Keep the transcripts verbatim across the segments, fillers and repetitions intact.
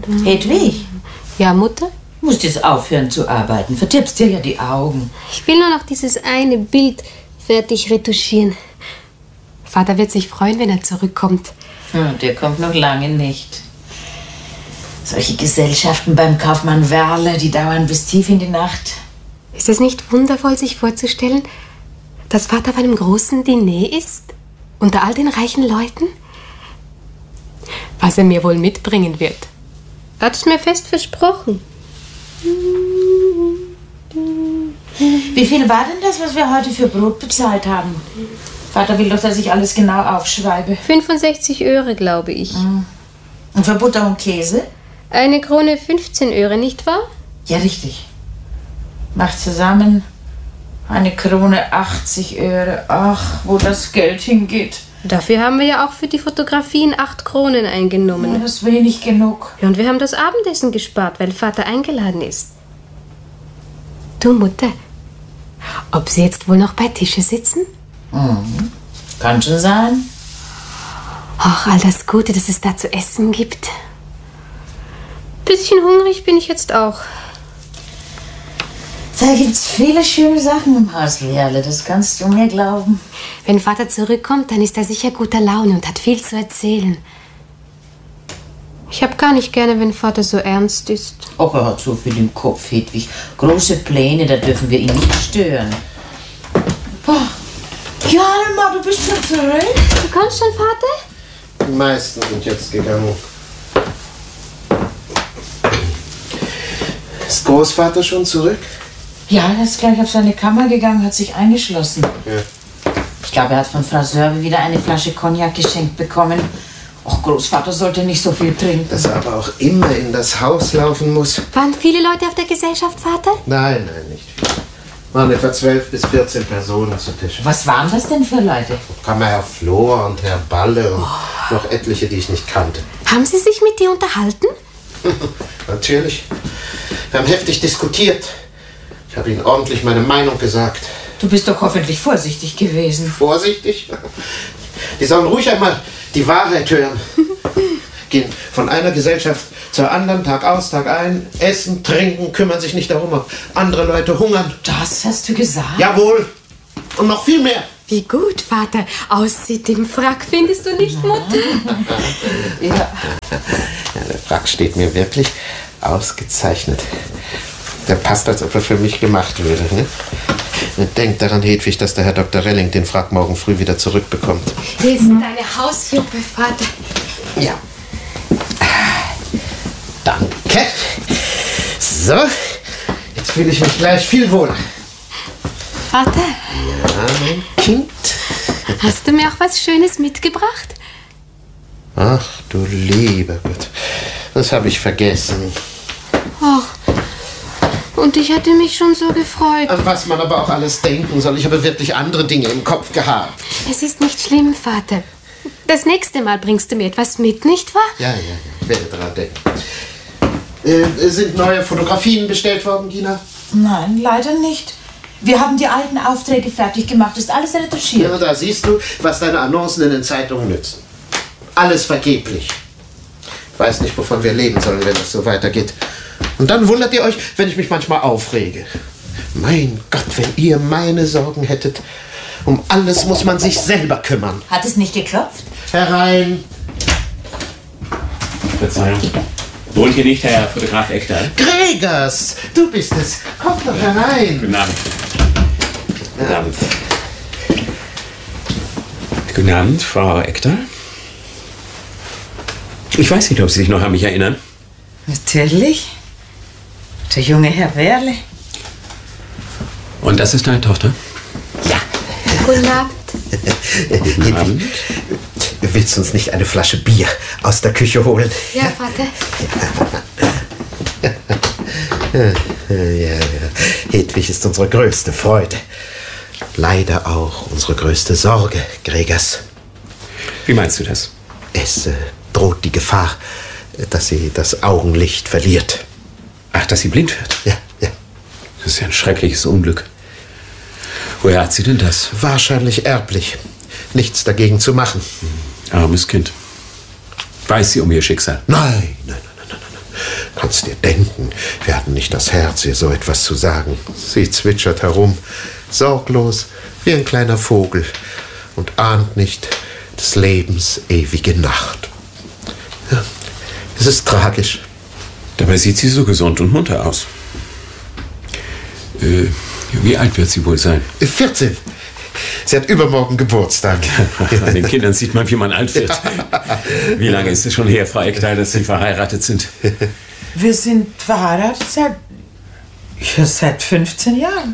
Hedwig? Ja, Mutter? Du musst jetzt aufhören zu arbeiten. Vertippst dir ja die Augen. Ich will nur noch dieses eine Bild fertig retuschieren. Vater wird sich freuen, wenn er zurückkommt. Hm, der kommt noch lange nicht. Solche Gesellschaften beim Kaufmann Werle, die dauern bis tief in die Nacht. Ist es nicht wundervoll, sich vorzustellen, dass Vater auf einem großen Diner ist? Unter all den reichen Leuten? Was er mir wohl mitbringen wird. Er hat es mir fest versprochen. Wie viel war denn das, was wir heute für Brot bezahlt haben? Vater will doch, dass ich alles genau aufschreibe. fünfundsechzig Öre, glaube ich. Mhm. Und für Butter und Käse? Eine Krone fünfzehn Öre, nicht wahr? Ja, richtig. Macht zusammen eine Krone achtzig Öre. Ach, wo das Geld hingeht. Dafür haben wir ja auch für die Fotografien acht Kronen eingenommen. Ja, das ist wenig genug. Ja, und wir haben das Abendessen gespart, weil Vater eingeladen ist. Du, Mutter, ob Sie jetzt wohl noch bei Tische sitzen? Mhm. Kann schon sein. Ach, all das Gute, das es da zu essen gibt. Bisschen hungrig bin ich jetzt auch. Da gibt's viele schöne Sachen im Haus Werle, das kannst du mir glauben. Wenn Vater zurückkommt, dann ist er sicher guter Laune und hat viel zu erzählen. Ich hab gar nicht gerne, wenn Vater so ernst ist. Och, er hat so viel im Kopf, Hedwig. Große Pläne, da dürfen wir ihn nicht stören. Oh. Ja, Alma, du bist schon zurück. Du kommst schon, Vater? Die meisten sind jetzt gegangen. Ist Großvater schon zurück? Ja, er ist gleich auf seine Kammer gegangen, hat sich eingeschlossen. Ja. Ich glaube, er hat von Frau Sörbe wieder eine Flasche Cognac geschenkt bekommen. Och, Großvater sollte nicht so viel trinken. Dass er aber auch immer in das Haus laufen muss. Waren viele Leute auf der Gesellschaft, Vater? Nein, nein, nicht viele. Waren etwa zwölf bis vierzehn Personen zu Tisch. Was waren das denn für Leute? Kammerherr Flor und Herr Balle und oh. noch etliche, die ich nicht kannte. Haben Sie sich mit dir unterhalten? Natürlich. Wir haben heftig diskutiert. Ich habe Ihnen ordentlich meine Meinung gesagt. Du bist doch hoffentlich vorsichtig gewesen. Vorsichtig? Die sollen ruhig einmal die Wahrheit hören. Gehen von einer Gesellschaft zur anderen, Tag aus, Tag ein, essen, trinken, kümmern sich nicht darum, ob andere Leute hungern. Das hast du gesagt? Jawohl. Und noch viel mehr. Wie gut Vater aussieht im Frack, findest du nicht, Mutter? Ja. Ja, der Frack steht mir wirklich ausgezeichnet. Der passt, als ob er für mich gemacht wäre. Ne? Denkt daran, Hedwig, dass der Herr Doktor Relling den Frack morgen früh wieder zurückbekommt. Hier ist deine Hausjuppe, Vater. Ja. Danke. So, jetzt fühle ich mich gleich viel wohler. Vater? Ja, mein Kind. Hast du mir auch was Schönes mitgebracht? Ach, du lieber Gott. Das habe ich vergessen. Ach, und ich hatte mich schon so gefreut. An was man aber auch alles denken soll. Ich habe wirklich andere Dinge im Kopf gehabt. Es ist nicht schlimm, Vater. Das nächste Mal bringst du mir etwas mit, nicht wahr? Ja, ja, ja. Ich werde dran denken. Äh, sind neue Fotografien bestellt worden, Gina? Nein, leider nicht. Wir haben die alten Aufträge fertig gemacht. Ist alles retuschiert. Ja, da siehst du, was deine Annoncen in den Zeitungen nützen. Alles vergeblich. Ich weiß nicht, wovon wir leben sollen, wenn das so weitergeht. Und dann wundert ihr euch, wenn ich mich manchmal aufrege. Mein Gott, wenn ihr meine Sorgen hättet. Um alles muss man sich selber kümmern. Hat es nicht geklopft? Herein. Verzeihung. Wohnt hier nicht Herr Fotograf Ekdahl? Gregers, du bist es. Komm doch herein. Guten Abend. Guten Abend. Guten Abend, Frau Ekdahl. Ich weiß nicht, ob Sie sich noch an mich erinnern. Natürlich. Der junge Herr Werle. Und das ist deine Tochter? Ja. Guten Abend. Guten Abend. Willst du uns nicht eine Flasche Bier aus der Küche holen? Ja, Vater. Ja, ja. Hedwig ist unsere größte Freude. Leider auch unsere größte Sorge, Gregers. Wie meinst du das? Es äh, droht die Gefahr, dass sie das Augenlicht verliert. Ach, dass sie blind wird? Ja, ja. Das ist ja ein schreckliches Unglück. Woher hat sie denn das? Wahrscheinlich erblich. Nichts dagegen zu machen. Armes Kind. Weiß sie um ihr Schicksal? Nein, nein, nein, nein, nein. Kannst dir denken, wir hatten nicht das Herz, ihr so etwas zu sagen. Sie zwitschert herum, sorglos, wie ein kleiner Vogel und ahnt nicht des Lebens ewige Nacht. Ja, es ist tragisch. Dabei sieht sie so gesund und munter aus. Äh, wie alt wird sie wohl sein? vierzehn. Sie hat übermorgen Geburtstag. An den Kindern sieht man, wie man alt wird. Wie lange ist es schon her, Frau Ekdahl, dass Sie verheiratet sind? Wir sind verheiratet seit, ja, seit fünfzehn Jahren.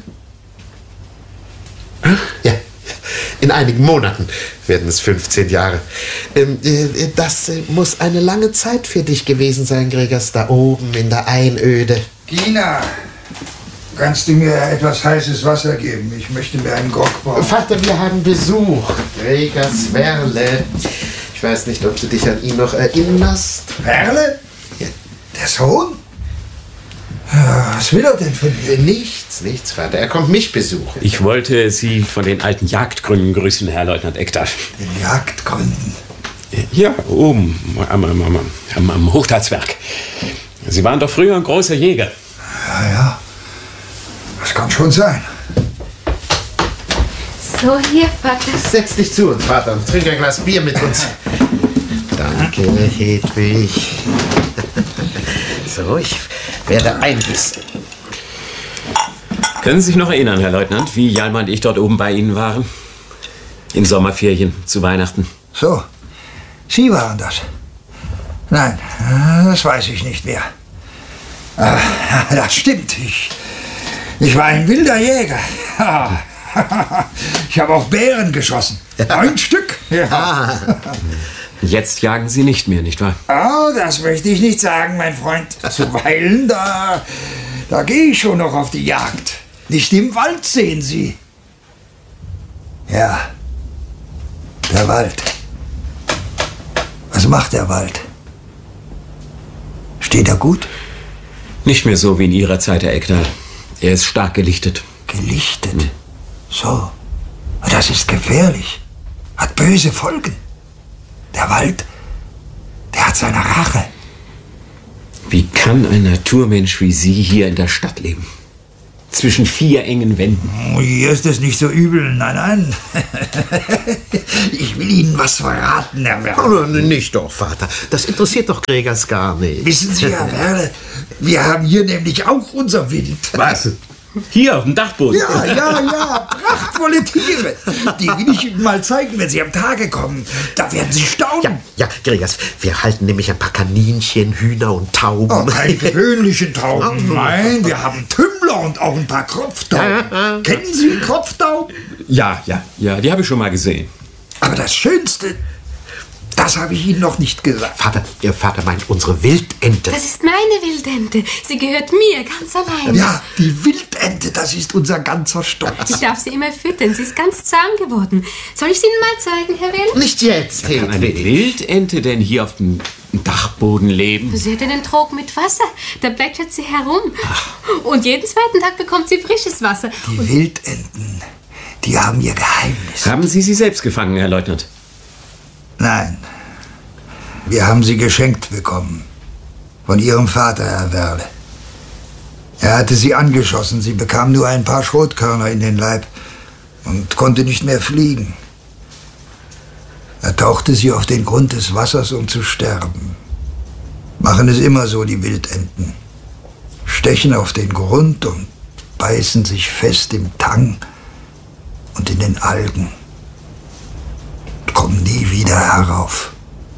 Ja, in einigen Monaten werden es fünfzehn Jahre. Ähm, äh, das äh, muss eine lange Zeit für dich gewesen sein, Gregers, da oben in der Einöde. Gina, kannst du mir etwas heißes Wasser geben? Ich möchte mir einen Grog bauen. Vater, wir haben Besuch. Gregers Werle. Ich weiß nicht, ob du dich an ihn noch erinnerst. Werle? Ja. Der Sohn? Ja, was will er denn von dir? Nichts, nichts, Vater. Er kommt mich besuchen. Ich wollte Sie von den alten Jagdgründen grüßen, Herr Leutnant Ekdahl. Den Jagdgründen? Ja, oben am, am, am, am, am Hochtalsberg. Sie waren doch früher ein großer Jäger. Ja, ja. Das kann schon sein. So, hier, Vater. Setz dich zu uns, Vater, und trink ein Glas Bier mit uns. Danke, Hedwig. So, ich werde einbissen. Können Sie sich noch erinnern, Herr Leutnant, wie Jalma und ich dort oben bei Ihnen waren? In Sommerferien, zu Weihnachten. So, Sie waren das. Nein, das weiß ich nicht mehr. Ah, das stimmt. Ich, ich war ein wilder Jäger. Ich habe auch Bären geschossen. Neun Stück. Ja. Jetzt jagen Sie nicht mehr, nicht wahr? Oh, das möchte ich nicht sagen, mein Freund. Zuweilen, da, da gehe ich schon noch auf die Jagd. Nicht im Wald, sehen Sie. Ja, der Wald. Was macht der Wald? Steht er gut? Nicht mehr so wie in Ihrer Zeit, Herr Ekdahl. Er ist stark gelichtet. Gelichtet? Hm. So. Das ist gefährlich. Hat böse Folgen. Der Wald, der hat seine Rache. Wie kann ein Naturmensch wie Sie hier in der Stadt leben? Zwischen vier engen Wänden. Oh, hier ist es nicht so übel. Nein, nein. Ich will Ihnen was verraten, Herr Werle. Oh, nicht doch, Vater. Das interessiert doch Gregers gar nicht. Wissen Sie, Herr Werle, wir haben hier nämlich auch unser Wild. Was? Hier auf dem Dachboden? Ja, ja, ja. Prachtvolle Tiere. Die will ich Ihnen mal zeigen, wenn Sie am Tage kommen. Da werden Sie staunen. Ja, ja, Gregers, wir halten nämlich ein paar Kaninchen, Hühner und Tauben. Oh, keine gewöhnlichen Tauben. Nein, wir haben Tümmler und auch ein paar Kropftauben. Kennen Sie Kropftauben? Ja, ja, ja, die habe ich schon mal gesehen. Aber das Schönste, das habe ich Ihnen noch nicht gesagt. Vater, Ihr Vater meint unsere Wildente. Das ist meine Wildente. Sie gehört mir ganz allein. Ja, die Wildente, das ist unser ganzer Stolz. Ich darf sie immer füttern. Sie ist ganz zahm geworden. Soll ich sie Ihnen mal zeigen, Herr Werle? Nicht jetzt, Kann eine Hedwig. Wildente denn hier auf dem Dachboden leben? Sie hat einen Trog mit Wasser. Da plätschert sie herum. Und jeden zweiten Tag bekommt sie frisches Wasser. Die Und Wildenten, die haben ihr Geheimnis. Haben Sie sie selbst gefangen, Herr Leutnant? Nein, wir haben sie geschenkt bekommen. Von Ihrem Vater, Herr Werle. Er hatte sie angeschossen. Sie bekam nur ein paar Schrotkörner in den Leib und konnte nicht mehr fliegen. Er tauchte sie auf den Grund des Wassers, um zu sterben. Machen es immer so, die Wildenten. Stechen auf den Grund und beißen sich fest im Tang und in den Algen. Kommen nie wieder herauf.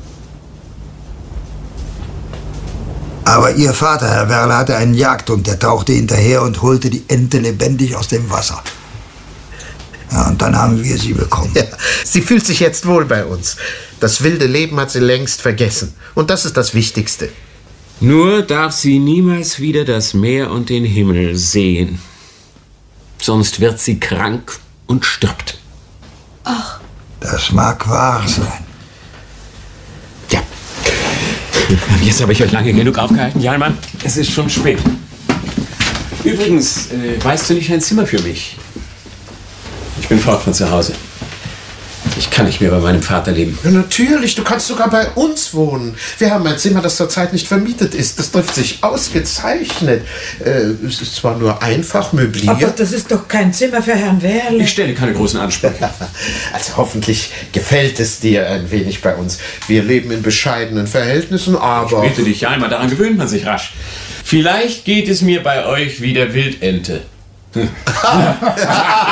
Aber Ihr Vater, Herr Werle, hatte einen Jagdhund, der tauchte hinterher und holte die Ente lebendig aus dem Wasser. Ja, und dann haben wir sie bekommen. Ja, sie fühlt sich jetzt wohl bei uns. Das wilde Leben hat sie längst vergessen. Und das ist das Wichtigste. Nur darf sie niemals wieder das Meer und den Himmel sehen. Sonst wird sie krank und stirbt. ach, Das mag wahr sein. Ja. Jetzt habe ich euch lange genug aufgehalten, Jalma. Es ist schon spät. Übrigens, äh, weißt du nicht ein Zimmer für mich? Ich bin fort von zu Hause. Ich kann nicht mehr bei meinem Vater leben. Ja, natürlich, du kannst sogar bei uns wohnen. Wir haben ein Zimmer, das zurzeit nicht vermietet ist. Das trifft sich ausgezeichnet. Äh, es ist zwar nur einfach möbliert. Aber das ist doch kein Zimmer für Herrn Werle. Ich stelle keine großen Ansprüche. Also hoffentlich gefällt es dir ein wenig bei uns. Wir leben in bescheidenen Verhältnissen, aber... Ich bitte dich, ja, einmal daran gewöhnt man sich rasch. Vielleicht geht es mir bei euch wie der Wildente.